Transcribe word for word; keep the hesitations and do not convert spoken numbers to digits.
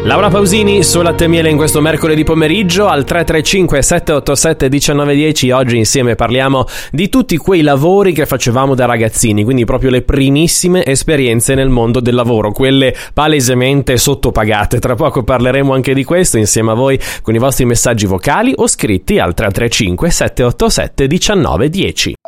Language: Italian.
Laura Pausini su Latte e Miele in questo mercoledì pomeriggio al tre tre cinque sette otto sette uno nove uno zero. Oggi insieme parliamo di tutti quei lavori che facevamo da ragazzini, quindi proprio le primissime esperienze nel mondo del lavoro, quelle palesemente sottopagate. Tra poco parleremo anche di questo insieme a voi con i vostri messaggi vocali o scritti al tre tre cinque sette otto sette uno nove uno zero.